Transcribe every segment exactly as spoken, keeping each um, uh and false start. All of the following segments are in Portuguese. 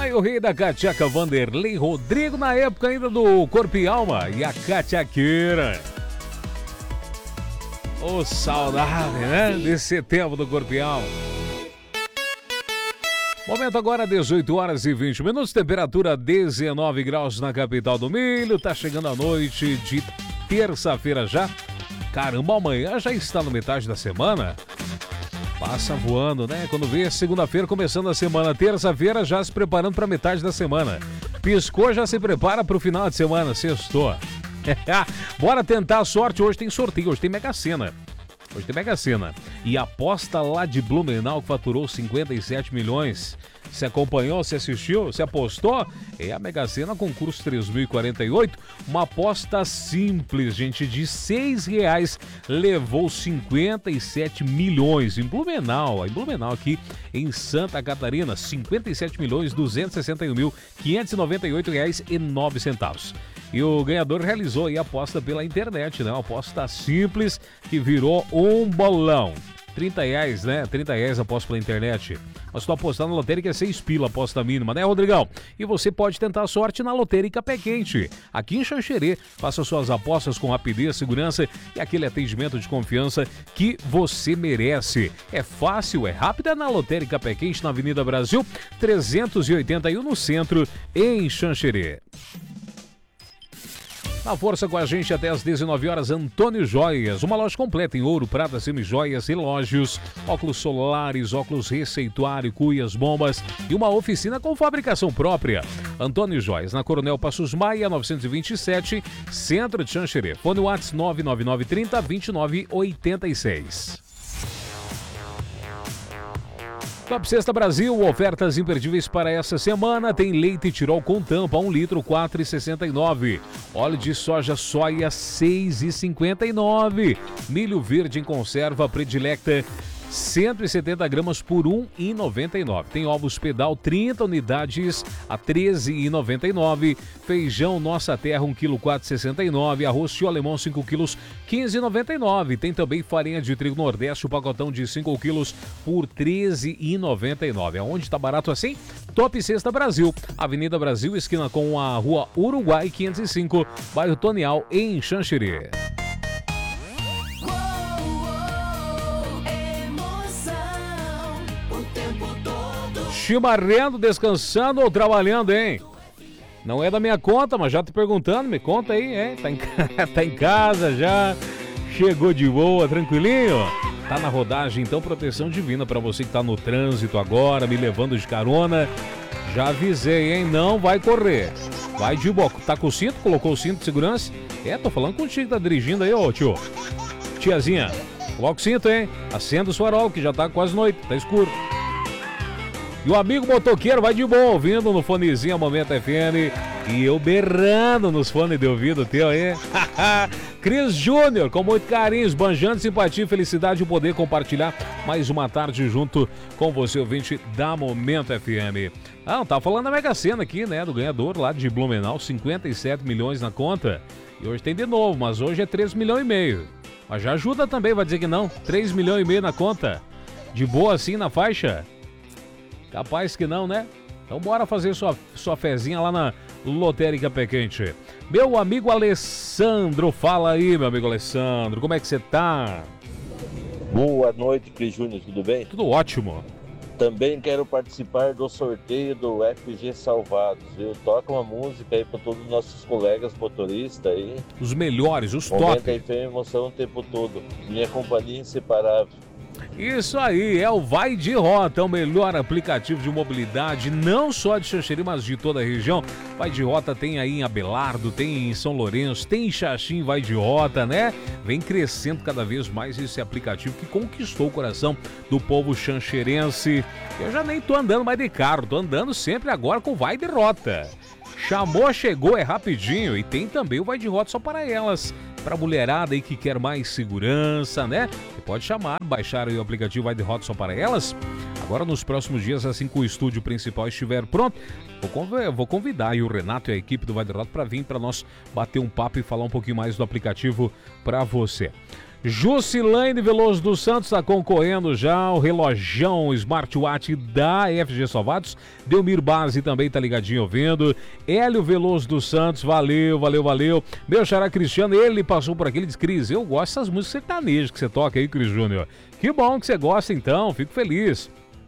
Aí o rei da cachaca, Vanderlei Rodrigo, na época ainda do Corpo e Alma, e a cachaqueira. Ô, oh, saudade, né? Desse tempo do Corpo e Alma. Momento agora, dezoito horas e vinte minutos, temperatura dezenove graus na capital do milho. Tá chegando a noite de terça-feira já. Caramba, amanhã já está no metade da semana. Passa voando, né? Quando vê segunda-feira começando a semana, terça-feira já se preparando para metade da semana. Piscou, já se prepara para o final de semana, sextou. Bora tentar a sorte, hoje tem sorteio, hoje tem Mega Sena. Hoje tem Mega Sena. E a aposta lá de Blumenau que faturou cinquenta e sete milhões. Se acompanhou, se assistiu, se apostou? É a Mega Sena concurso três mil e quarenta e oito. Uma aposta simples, gente, de seis reais. Levou cinquenta e sete milhões em Blumenau. Em Blumenau aqui em Santa Catarina. cinquenta e sete milhões duzentos e sessenta e um mil quinhentos e noventa e oito reais e nove centavos. E o ganhador realizou aí a aposta pela internet, né? Uma aposta simples que virou um bolão. trinta reais, né? trinta reais aposta pela internet. Mas tu apostar na lotérica é seis pila, aposta mínima, né, Rodrigão? E você pode tentar a sorte na Lotérica Pé Quente. Aqui em Xanxerê, faça suas apostas com rapidez, segurança e aquele atendimento de confiança que você merece. É fácil, é rápido, é na Lotérica Pé Quente, na Avenida Brasil, trezentos e oitenta e um, no centro, em Xanxerê. Na força com a gente até às dezenove horas, Antônio Joias, uma loja completa em ouro, prata, semijoias, relógios, óculos solares, óculos receituário, cuias, bombas e uma oficina com fabricação própria. Antônio Joias, na Coronel Passos Maia, novecentos e vinte e sete, centro de Xanxerê. Fone WhatsApp nove nove nove três zero dois nove oito seis. Top Sexta Brasil, ofertas imperdíveis para essa semana. Tem leite Tirol com tampa, um litro, quatro reais e sessenta e nove centavos. Óleo de soja soia, seis reais e cinquenta e nove centavos. Milho verde em conserva Predilecta, cento e setenta gramas por um real e noventa e nove centavos. Tem ovos Pedal, trinta unidades a treze reais e noventa e nove centavos. Feijão Nossa Terra, um quilo, quatro reais e sessenta e nove centavos. Arroz Tio Alemão, cinco quilos, quinze reais e noventa e nove centavos. Tem também farinha de trigo Nordeste, o pacotão de cinco quilos por treze reais e noventa e nove centavos. Aonde está barato assim? Top Sexta Brasil. Avenida Brasil, esquina com a Rua Uruguai quinhentos e cinco, bairro Tonial, em Xanxerê. Chimarrendo, descansando ou trabalhando, hein? Não é da minha conta, mas já tô perguntando, me conta aí, hein? Tá em, tá em casa já, chegou de boa, tranquilinho? Tá na rodagem, então, proteção divina pra você que tá no trânsito agora, me levando de carona. Já avisei, hein? Não vai correr. Vai de boa. Tá com o cinto? Colocou o cinto de segurança? É, tô falando contigo que tá dirigindo aí, ô tio. Tiazinha, coloca o cinto, hein? Acenda o farol, que já tá quase noite, tá escuro. E o amigo motoqueiro vai de boa, ouvindo no fonezinho a Momento F M. E eu berrando nos fones de ouvido teu, hein? Cris Júnior, com muito carinho, esbanjando simpatia e felicidade de poder compartilhar mais uma tarde junto com você, ouvinte da Momento F M. Ah, não, tá falando da Mega Sena aqui, né? Do ganhador lá de Blumenau, cinquenta e sete milhões na conta. E hoje tem de novo, mas hoje é três milhões e meio. Mas já ajuda também, vai dizer que não. três milhões e meio na conta. De boa assim na faixa? Capaz que não, né? Então bora fazer sua, sua fezinha lá na Lotérica Pé Quente. Meu amigo Alessandro, fala aí, meu amigo Alessandro, como é que você tá? Boa noite, Cris Júnior, tudo bem? Tudo ótimo. Também quero participar do sorteio do F G Salvados, viu? Toca uma música aí para todos os nossos colegas motoristas aí. Os melhores, os top. Momento F M, emoção o tempo todo. Minha companhia inseparável. Isso aí, é o Vai de Rota, o melhor aplicativo de mobilidade, não só de Xanxerê, mas de toda a região. Vai de Rota tem aí em Abelardo, tem em São Lourenço, tem em Xaxim, Vai de Rota, né? Vem crescendo cada vez mais esse aplicativo que conquistou o coração do povo xanxerense. Eu já nem tô andando mais de carro, tô andando sempre agora com Vai de Rota. Chamou, chegou, é rapidinho. E tem também o Vai de Rota só para elas. Para a mulherada aí que quer mais segurança, né? Você pode chamar, baixar aí o aplicativo Vai de Rota só para elas. Agora nos próximos dias, assim que o estúdio principal estiver pronto, vou convidar aí o Renato e a equipe do Vai de Rota para vir para nós bater um papo e falar um pouquinho mais do aplicativo para você. Jusilane Veloso dos Santos está concorrendo já ao relojão smartwatch da F G Salvados. Delmir Base também está ligadinho ouvindo. Hélio Veloso dos Santos, valeu, valeu, valeu. Meu xará Cristiano, ele passou por aqui, ele disse: Cris, eu gosto dessas músicas sertanejas que você toca aí, Cris Júnior. Que bom que você gosta então, fico feliz.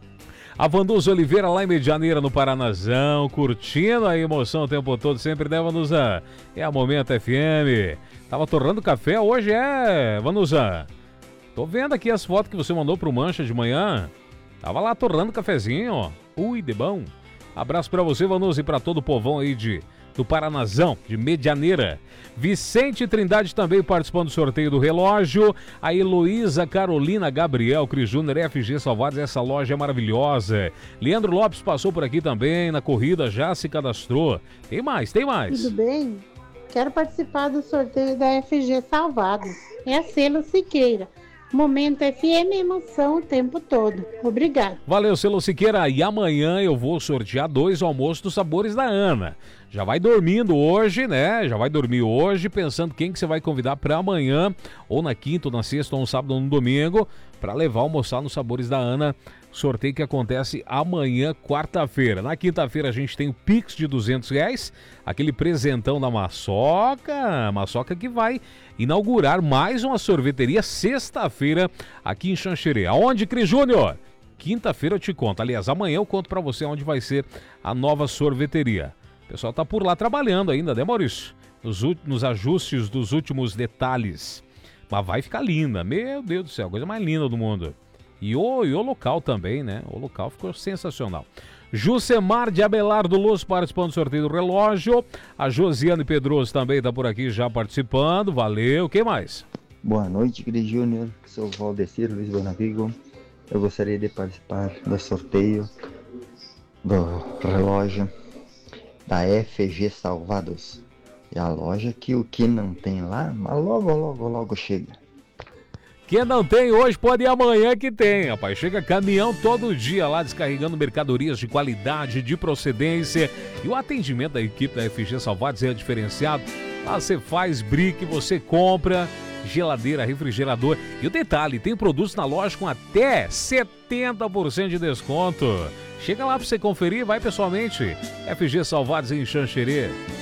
A Vanduza Oliveira lá em Medianeira, no Paranazão, curtindo a emoção o tempo todo, sempre, né, Vanduza? É a Momento F M. Tava torrando café, hoje é, Vanusa. Tô vendo aqui as fotos que você mandou pro Mancha de manhã. Tava lá torrando cafezinho, ó. Ui, de bom. Abraço pra você, Vanusa, e pra todo o povão aí de, do Paranazão, de Medianeira. Vicente Trindade também participando do sorteio do relógio. A Heloísa Carolina Gabriel, Cris Júnior, F G Salvados, essa loja é maravilhosa. Leandro Lopes passou por aqui também, na corrida já se cadastrou. Tem mais, tem mais. Tudo bem? Quero participar do sorteio da F G Salvados. É a Selo Siqueira. Momento F M, emoção o tempo todo. Obrigado. Valeu, Selo Siqueira. E amanhã eu vou sortear dois almoços dos sabores da Ana. Já vai dormindo hoje, né? Já vai dormir hoje, pensando quem que você vai convidar para amanhã, ou na quinta, ou na sexta, ou no sábado, ou no domingo, para levar almoçar nos sabores da Ana. Sorteio que acontece amanhã, quarta-feira. Na quinta-feira a gente tem o Pix de duzentos reais, aquele presentão da Maçoca, Maçoca que vai inaugurar mais uma sorveteria sexta-feira aqui em Xanxerê. Aonde, Cris Júnior? Quinta-feira eu te conto. Aliás, amanhã eu conto para você onde vai ser a nova sorveteria. O pessoal tá por lá trabalhando ainda, né, Maurício? Nos, nos ajustes dos últimos detalhes. Mas vai ficar linda, meu Deus do céu, a coisa mais linda do mundo. E o, e o local também, né? O local ficou sensacional. Jucemar de Abelardo Luz participando do sorteio do relógio. A Josiane Pedroso também está por aqui já participando. Valeu. Quem mais? Boa noite, Cris Júnior. Sou Valdecir Luiz Bonavigo. Eu gostaria de participar do sorteio do relógio da F G Salvados. É a loja que o que não tem lá, mas logo, logo, logo chega. Quem não tem hoje pode ir amanhã que tem, rapaz. Chega caminhão todo dia lá descarregando mercadorias de qualidade, de procedência. E o atendimento da equipe da F G Salvados é diferenciado. Lá você faz brick, você compra geladeira, refrigerador. E o detalhe, tem produtos na loja com até setenta por cento de desconto. Chega lá para você conferir, vai pessoalmente. F G Salvados em Xanxerê.